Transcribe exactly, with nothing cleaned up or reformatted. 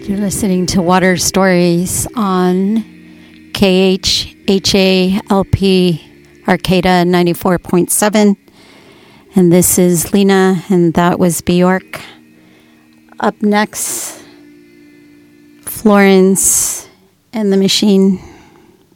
You're listening to Water Stories on K H H A L P Arcata ninety-four point seven. And this is Lena, and that was Bjork. Up next, Florence and the Machine.